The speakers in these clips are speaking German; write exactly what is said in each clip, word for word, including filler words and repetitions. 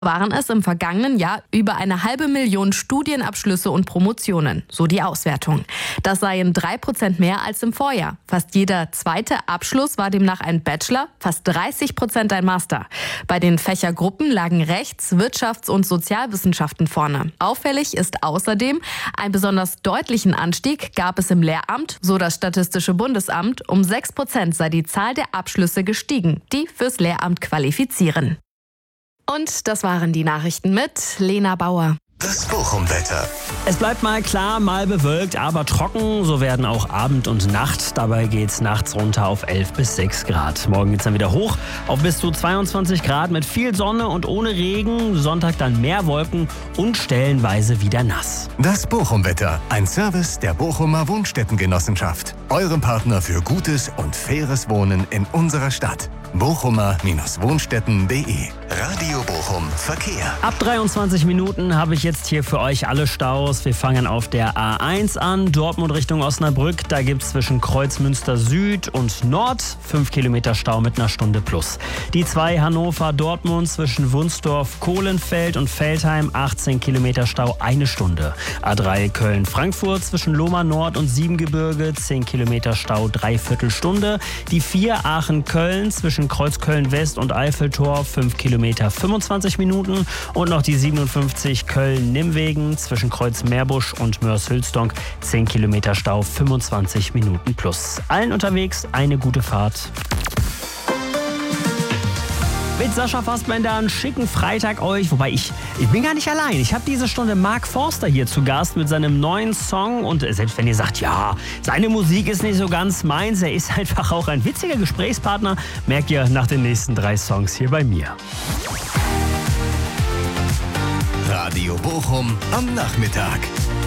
waren es im vergangenen Jahr über eine halbe Million Studienabschlüsse und Promotionen, so die Auswertung. Das seien drei Prozent mehr als im Vorjahr. Fast jeder zweite Abschluss war demnach ein Bachelor, fast dreißig Prozent ein Master. Bei den Fächergruppen lagen Rechts-, Wirtschafts- und Sozialwissenschaften vorne. Auffällig ist außerdem, einen besonders deutlichen Anstieg gab es im Lehramt, so das Statistische Bundesamt. Um sechs Prozent sei die Zahl der Abschlüsse gestiegen, die fürs Lehramt qualifizieren. Und das waren die Nachrichten mit Lena Bauer. Das Bochum-Wetter. Es bleibt mal klar, mal bewölkt, aber trocken. So werden auch Abend und Nacht. Dabei geht's nachts runter auf elf bis sechs Grad. Morgen geht's dann wieder hoch auf bis zu zweiundzwanzig Grad mit viel Sonne und ohne Regen. Sonntag dann mehr Wolken und stellenweise wieder nass. Das Bochum-Wetter. Ein Service der Bochumer Wohnstättengenossenschaft. Eurem Partner für gutes und faires Wohnen in unserer Stadt. Bochumer Wohnstätten punkt de. Radio Bochum Verkehr. Ab dreiundzwanzig Minuten habe ich jetzt hier für euch alle Staus. Wir fangen auf der A eins an, Dortmund Richtung Osnabrück. Da gibt es zwischen Kreuzmünster Süd und Nord fünf Kilometer Stau mit einer Stunde plus. Die zwei Hannover-Dortmund zwischen Wunsdorf, Kohlenfeld und Veltheim, achtzehn Kilometer Stau, eine Stunde. A drei Köln-Frankfurt zwischen Lohmar Nord und Siebengebirge, zehn Kilometer Stau, dreiviertel Stunde. Die vier Aachen-Köln zwischen Kreuzköln West und Eiffeltor, fünf Kilometer, fünfundzwanzig Minuten. Und noch die siebenundfünfzig Köln-Nimwegen zwischen Kreuz Meerbusch und Mörs-Hülsdonk, zehn Kilometer Stau, fünfundzwanzig Minuten plus. Allen unterwegs eine gute Fahrt. Mit Sascha Fassbender einen schicken Freitag euch. Wobei ich, ich bin gar nicht allein. Ich habe diese Stunde Mark Forster hier zu Gast mit seinem neuen Song. Und selbst wenn ihr sagt, ja, seine Musik ist nicht so ganz meins, er ist einfach auch ein witziger Gesprächspartner, merkt ihr nach den nächsten drei Songs hier bei mir. Radio Bochum am Nachmittag.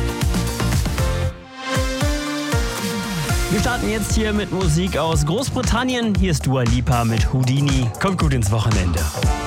Wir starten jetzt hier mit Musik aus Großbritannien. Hier ist Dua Lipa mit Houdini. Kommt gut ins Wochenende.